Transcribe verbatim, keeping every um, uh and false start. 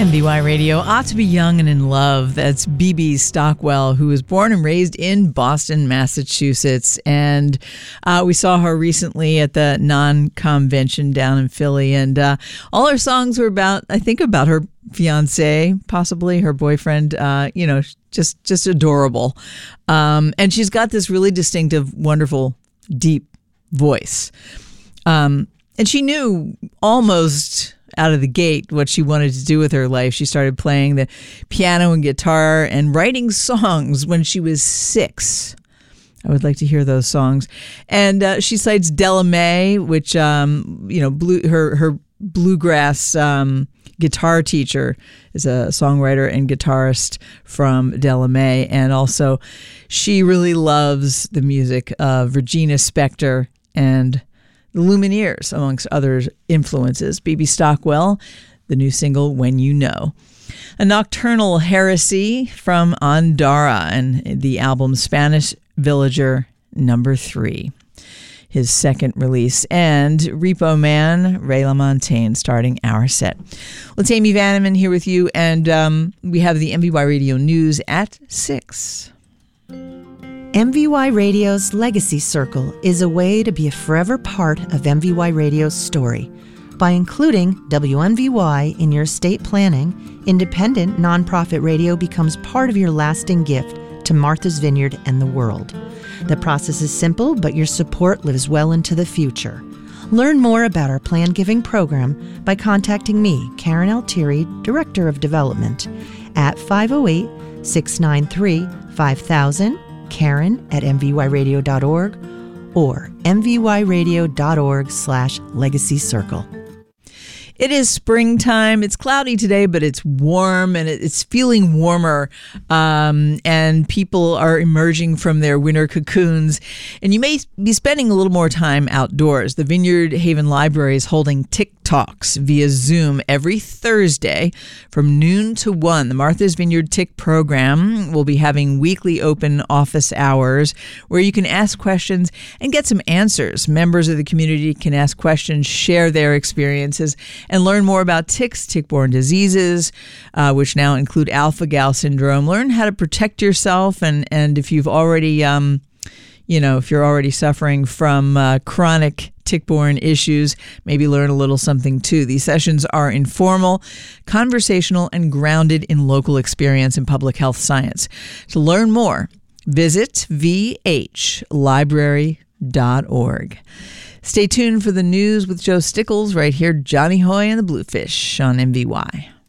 M B Y Radio, Ought to Be Young and in Love. That's Bebe Stockwell, who was born and raised in Boston, Massachusetts. And uh, we saw her recently at the non-convention down in Philly. And uh, all her songs were about, I think, about her fiance, possibly her boyfriend, uh, you know, just, just adorable. Um, and she's got this really distinctive, wonderful, deep voice. Um, and she knew almost out of the gate what she wanted to do with her life. She started playing the piano and guitar and writing songs when she was six. I would like to hear those songs. And uh, she cites Della Mae, which, um, you know, blue, her, her bluegrass um, guitar teacher is a songwriter and guitarist from Della Mae. And also she really loves the music of Regina Spektor and the Lumineers, amongst other influences. Bebe Stockwell, the new single, When You Know. A Nocturnal Heresy from Andara and the album Spanish Villager number three, his second release. And Repo Man, Ray LaMontagne, starting our set. Well, it's Amy Vanneman here with you, and um, we have the M V Y Radio News at six. M V Y Radio's Legacy Circle is a way to be a forever part of M V Y Radio's story. By including W M V Y in your estate planning, independent nonprofit radio becomes part of your lasting gift to Martha's Vineyard and the world. The process is simple, but your support lives well into the future. Learn more about our Plan Giving program by contacting me, Karen Altieri, Director of Development, at five oh eight, six nine three, five thousand, Karen at M V Y radio dot org or M V Y radio dot org slash legacy circle. It is springtime. It's cloudy today, but it's warm and it's feeling warmer. Um, and people are emerging from their winter cocoons. And you may be spending a little more time outdoors. The Vineyard Haven Library is holding Tick Talks via Zoom every Thursday from noon to one. The Martha's Vineyard Tick program will be having weekly open office hours where you can ask questions and get some answers. Members of the community can ask questions, share their experiences, and learn more about ticks, tick-borne diseases, uh, which now include alpha-gal syndrome. Learn how to protect yourself, and, and if you've already, um, you know, if you're already suffering from uh, chronic tick-borne issues, maybe learn a little something too. These sessions are informal, conversational, and grounded in local experience in public health science. To learn more, visit v h library dot org. Stay tuned for the news with Joe Stickles right here, Johnny Hoy and the Bluefish on M V Y.